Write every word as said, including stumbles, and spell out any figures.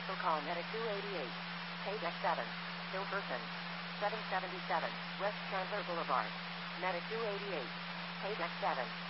cancel call Medic two eighty-eight. Page X seven. Still person. seven seventy-seven. West Chandler Boulevard. Medic two eighty-eight. Page X seven.